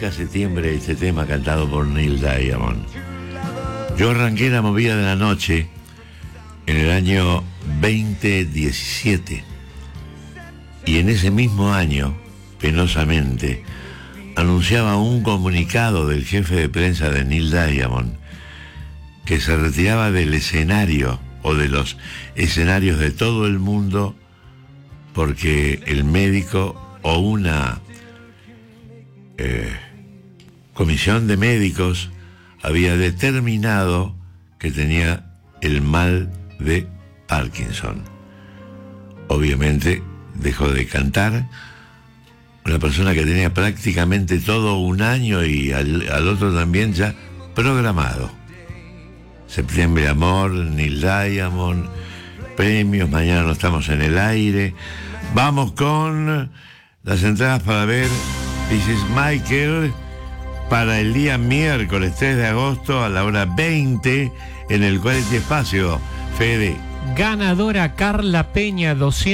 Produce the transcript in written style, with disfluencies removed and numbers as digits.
arranca septiembre este tema cantado por Neil Diamond. Yo arranqué la movida de la noche en el año 2017 y en ese mismo año, penosamente, anunciaba un comunicado del jefe de prensa de Neil Diamond que se retiraba del escenario o de los escenarios de todo el mundo porque el médico o una comisión de médicos había determinado que tenía el mal de Parkinson. Obviamente dejó de cantar, una persona que tenía prácticamente todo un año y al otro también ya programado. Septiembre Amor, Neil Diamond, premios, mañana no estamos en el aire. Vamos con las entradas para ver This is Michael para el día miércoles 3 de agosto a la hora 20 en el Quality Espacio. Fede. Ganadora Carla Peña, 200.